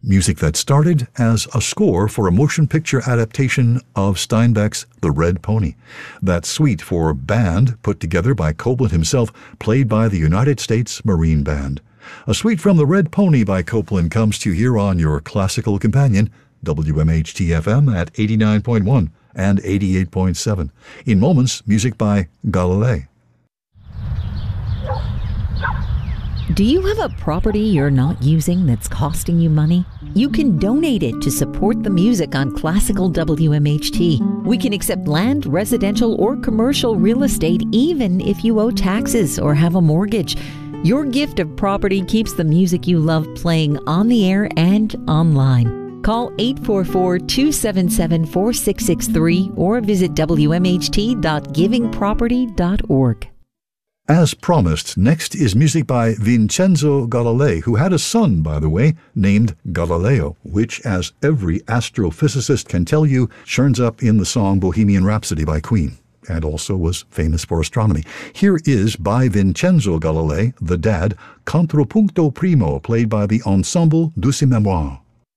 music that started as a score for a motion picture adaptation of Steinbeck's The Red Pony. That suite for band, put together by Copland himself, played by the United States Marine Band. A suite from The Red Pony by Copland comes to you here on your classical companion, WMHT-FM at 89.1 and 88.7. In moments, music by Galilei. Do you have a property you're not using that's costing you money? You can donate it to support the music on Classical WMHT. We can accept land, residential, or commercial real estate even if you owe taxes or have a mortgage. Your gift of property keeps the music you love playing on the air and online. Call 844-277-4663 or visit wmht.givingproperty.org. As promised, next is music by Vincenzo Galilei, who had a son, by the way, named Galileo, which, as every astrophysicist can tell you, turns up in the song Bohemian Rhapsody by Queen, and also was famous for astronomy. Here is, by Vincenzo Galilei, the dad, Contrapunto Primo, played by the Ensemble Douce Mémoire.